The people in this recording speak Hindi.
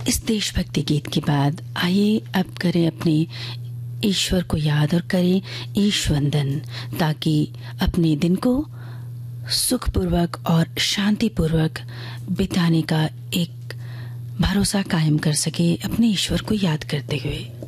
इस देशभक्ति गीत के बाद आइए अब करें अपने ईश्वर को याद और करें ईश वंदन, ताकि अपने दिन को सुखपूर्वक और शांतिपूर्वक बिताने का एक भरोसा कायम कर सके अपने ईश्वर को याद करते हुए।